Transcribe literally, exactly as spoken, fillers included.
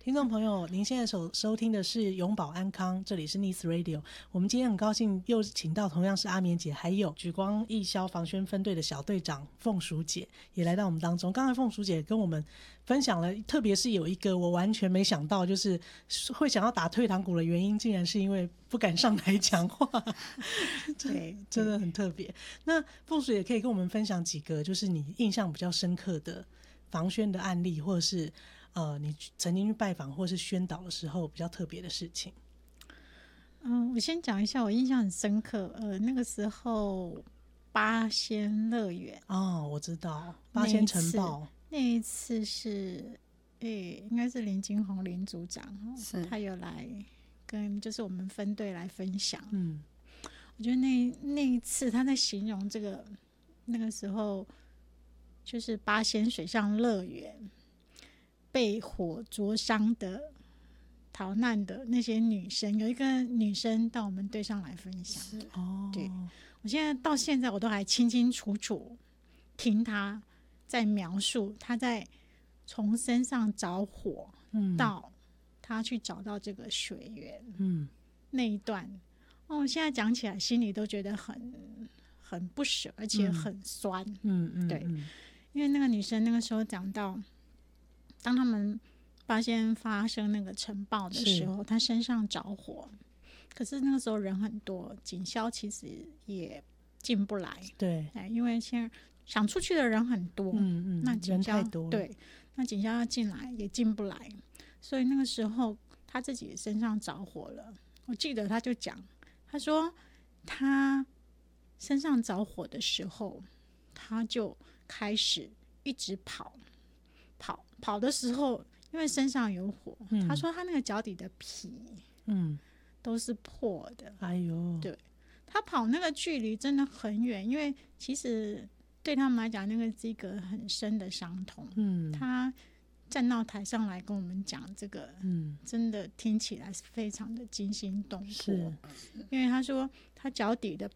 听众朋友，您现在收收听的是永保安康，这里是 Nice Radio。我们今天很高兴又请到同样是阿绵姐，还有莒光义消防宣分队的小队长凤淑姐也来到我们当中。刚才凤淑姐跟我们分享了，特别是有一个我完全没想到，就是会想要打退堂鼓的原因，竟然是因为不敢上台讲话。对，真的很特别。那凤淑姐可以跟我们分享几个，就是你印象比较深刻的防宣的案例，或者是呃，你曾经去拜访或是宣导的时候比较特别的事情。 嗯，我先讲一下，我印象很深刻。呃，那个时候八仙乐园哦，我知道八仙城堡那一次是，诶、欸，应该是林金红林组长，他有来跟就是我们分队来分享。嗯，我觉得那那一次他在形容这个那个时候就是八仙水上乐园。被火灼伤的逃难的那些女生，有一个女生到我们队上来分享。哦，对，我现在到现在我都还清清楚楚听她在描述她在从身上着火、嗯、到她去找到这个水源、嗯、那一段。哦，我现在讲起来心里都觉得很很不舍，而且很酸。嗯嗯，对，因为那个女生那个时候讲到。当他们发现发生那个尘爆的时候，他身上着火，可是那个时候人很多，警消其实也进不来。对，因为现在想出去的人很多，嗯嗯，那警消人太多了，对，那警消要进来也进不来，所以那个时候他自己身上着火了。我记得他就讲，他说他身上着火的时候，他就开始一直跑。跑跑的时候，因为身上有火，嗯、他说他那个脚底的皮，嗯，都是破的。哎呦，对，他跑那个距离真的很远，因为其实对他们来讲，那个是一个很深的伤痛。嗯，他站到台上来跟我们讲这个，嗯，真的听起来是非常的惊心动魄。因为他说他脚底的